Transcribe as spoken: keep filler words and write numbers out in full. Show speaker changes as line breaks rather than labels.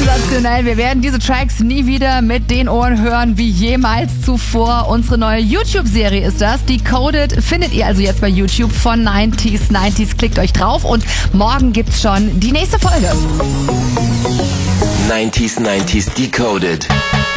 Sensationell. Wir werden diese Tracks nie wieder mit den Ohren hören wie jemals zuvor. Unsere neue YouTube-Serie ist das. Decoded findet ihr also jetzt bei YouTube von neunzig neunzig. Klickt euch drauf und morgen gibt's schon die nächste Folge.
neunzig neunzig Decoded.